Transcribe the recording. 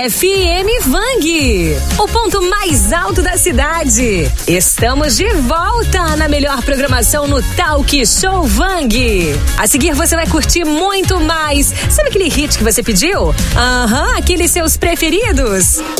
FM Vang, o ponto mais alto da cidade. Estamos de volta na melhor programação no Talk Show Vang. A seguir você vai curtir muito mais. Sabe aquele hit que você pediu? Aqueles seus preferidos.